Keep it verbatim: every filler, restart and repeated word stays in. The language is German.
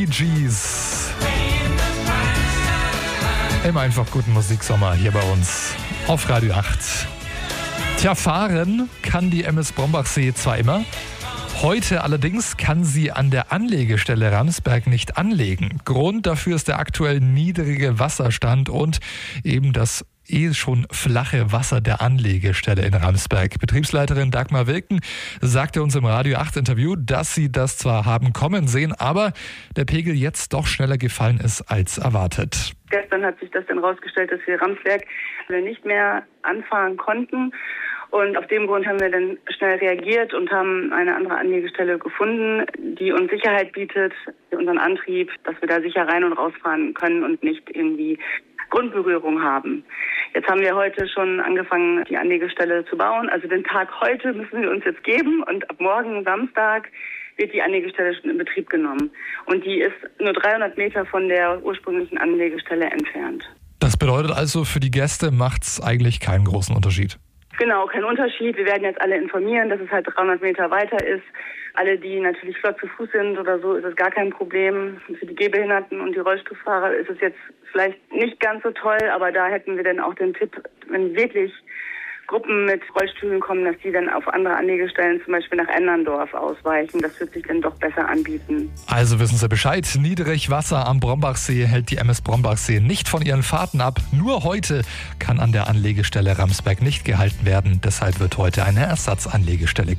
Bee Gees. Im einfach guten Musiksommer hier bei uns auf Radio acht. Tja, fahren kann die M S Brombachsee zwar immer, heute allerdings kann sie an der Anlegestelle Ramsberg nicht anlegen. Grund dafür ist der aktuell niedrige Wasserstand und eben das eh schon flache Wasser der Anlegestelle in Ramsberg. Betriebsleiterin Dagmar Wilken sagte uns im Radio acht Interview, dass sie das zwar haben kommen sehen, aber der Pegel jetzt doch schneller gefallen ist als erwartet. Gestern hat sich das dann rausgestellt, dass wir Ramsberg nicht mehr anfahren konnten. Und auf dem Grund haben wir dann schnell reagiert und haben eine andere Anlegestelle gefunden, die uns Sicherheit bietet, unseren Antrieb, dass wir da sicher rein und rausfahren können und nicht irgendwie Grundberührung haben. Jetzt haben wir heute schon angefangen, die Anlegestelle zu bauen. Also den Tag heute müssen wir uns jetzt geben und ab morgen Samstag wird die Anlegestelle schon in Betrieb genommen. Und die ist nur dreihundert Meter von der ursprünglichen Anlegestelle entfernt. Das bedeutet also, für die Gäste macht es eigentlich keinen großen Unterschied. Genau, kein Unterschied. Wir werden jetzt alle informieren, dass es halt dreihundert Meter weiter ist. Alle, die natürlich flott zu Fuß sind oder so, ist es gar kein Problem. Für die Gehbehinderten und die Rollstuhlfahrer ist es jetzt vielleicht nicht ganz so toll, aber da hätten wir dann auch den Tipp, wenn wirklich Gruppen mit Rollstühlen kommen, dass die dann auf andere Anlegestellen, zum Beispiel nach Enderndorf, ausweichen. Das wird sich dann doch besser anbieten. Also wissen Sie Bescheid, Niedrigwasser am Brombachsee hält die M S Brombachsee nicht von ihren Fahrten ab. Nur heute kann an der Anlegestelle Ramsberg nicht gehalten werden. Deshalb wird heute eine Ersatzanlegestelle